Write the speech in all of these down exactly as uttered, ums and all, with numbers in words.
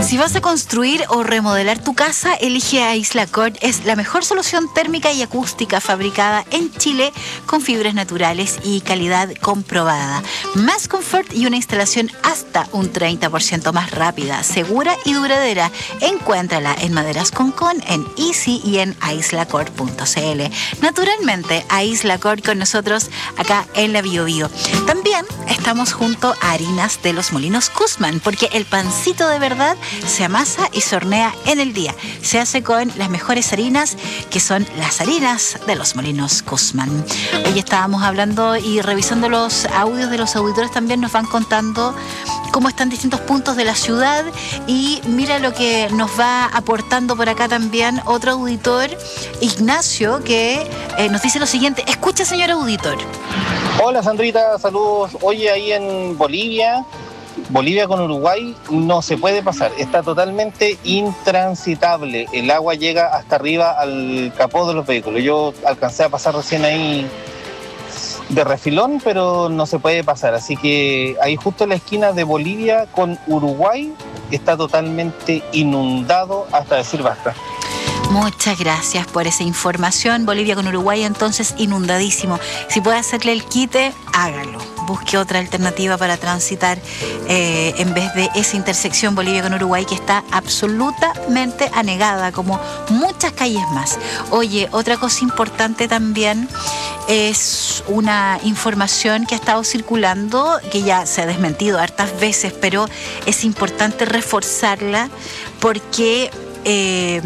Si vas a construir o remodelar tu casa, elige a Islacort. Es la mejor solución térmica y acústica fabricada en Chile con fibras naturales y calidad comprobada. Más confort y una instalación hasta un treinta por ciento más rápida, segura y duradera. Encuéntrala en Maderas Concón, en Easy y en aislacort punto c l. Naturalmente, a Islacort con nosotros acá en la Bio Bio. También estamos junto a Harinas de los Molinos Kussmann, porque el pancito de verdad se amasa y se hornea en el día. Se hace con las mejores harinas, que son las harinas de los Molinos Kussmann. Hoy estábamos hablando y revisando los audios de los auditores, también nos van contando cómo están distintos puntos de la ciudad, y mira lo que nos va aportando por acá también otro auditor, Ignacio, que eh, nos dice lo siguiente. Escucha, señor auditor. Hola, Sandrita, saludos. Oye, ahí en Bolivia, Bolivia con Uruguay no se puede pasar, está totalmente intransitable. El agua llega hasta arriba al capó de los vehículos. Yo alcancé a pasar recién ahí de refilón, pero no se puede pasar. Así que ahí justo en la esquina de Bolivia con Uruguay está totalmente inundado hasta decir basta. Muchas gracias por esa información. Bolivia con Uruguay entonces inundadísimo. Si puede hacerle el quite, hágalo. Busque otra alternativa para transitar eh, en vez de esa intersección Bolivia con Uruguay, que está absolutamente anegada, como muchas calles más. Oye, otra cosa importante también es una información que ha estado circulando, que ya se ha desmentido hartas veces, pero es importante reforzarla porque Eh,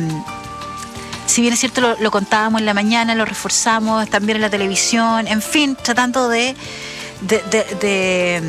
si bien es cierto, lo, lo contábamos en la mañana, lo reforzamos también en la televisión, en fin, tratando de, de, de, de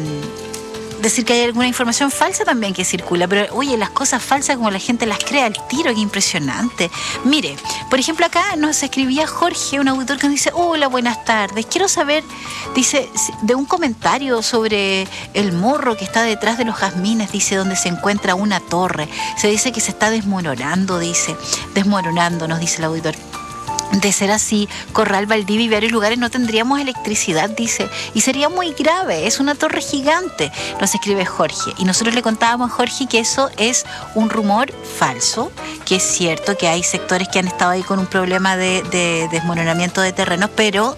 decir que hay alguna información falsa también que circula. Pero oye, las cosas falsas como la gente las crea al tiro, qué impresionante. Mire, por ejemplo, acá nos escribía Jorge, un auditor, que nos dice: hola, buenas tardes, quiero saber, dice, de un comentario sobre el morro que está detrás de los jazmines, dice, donde se encuentra una torre. Se dice que se está desmoronando, dice, desmoronando, nos dice el auditor. De ser así, Corral, Valdivia y varios lugares no tendríamos electricidad, dice, y sería muy grave, es una torre gigante, nos escribe Jorge. Y nosotros le contábamos a Jorge que eso es un rumor falso, que es cierto que hay sectores que han estado ahí con un problema de, de desmoronamiento de terrenos, pero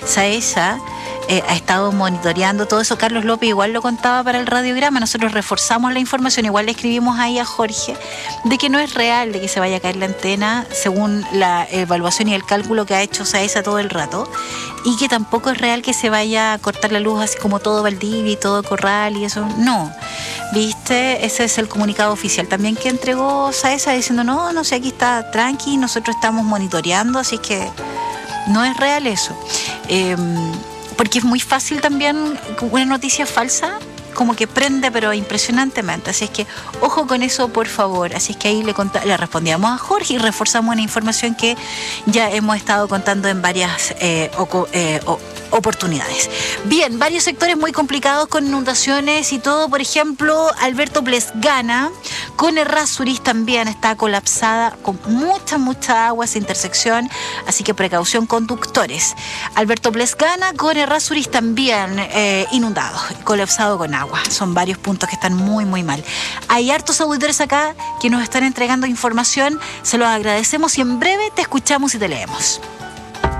SAESA eh, ha estado monitoreando todo eso. Carlos López igual lo contaba para el radiograma. Nosotros reforzamos la información, igual le escribimos ahí a Jorge, de que no es real de que se vaya a caer la antena según la evaluación y el cálculo que ha hecho SAESA todo el rato, y que tampoco es real que se vaya a cortar la luz así como todo Valdivia y todo Corral y eso. No, ¿viste? Ese es el comunicado oficial también que entregó SAESA, diciendo no, no sé, aquí está tranqui, nosotros estamos monitoreando, así que no es real eso. Eh, porque es muy fácil también una noticia falsa, como que prende, pero impresionantemente. Así es que ojo con eso, por favor. Así es que ahí le, cont- le respondíamos a Jorge y reforzamos una información que ya hemos estado contando en varias eh, oco- eh, o- oportunidades. Bien, varios sectores muy complicados con inundaciones y todo. Por ejemplo, Alberto Blesgana con Errázuriz también está colapsada con mucha, mucha agua esa intersección, así que precaución, conductores. Alberto Blesgana con Errázuriz también eh, inundado, colapsado con agua. Son varios puntos que están muy, muy mal. Hay hartos auditores acá que nos están entregando información, se los agradecemos y en breve te escuchamos y te leemos.